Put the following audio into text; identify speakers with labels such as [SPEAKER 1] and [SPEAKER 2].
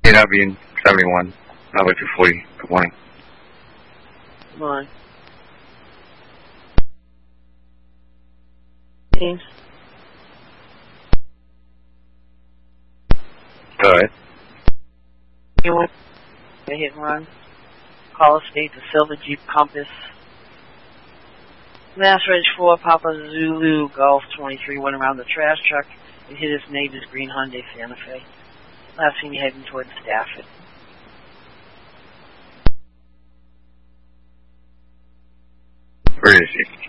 [SPEAKER 1] KW 71, number 240. Good morning.
[SPEAKER 2] Good morning. James?
[SPEAKER 1] Go ahead.
[SPEAKER 2] You want to hit and run? Call State, the Silver Jeep Compass. Mass Reg 4, Papa Zulu, Golf 23, went around the trash truck and hit his neighbor's green Hyundai Santa Fe. Last seen you heading towards Stafford.
[SPEAKER 1] Where is he?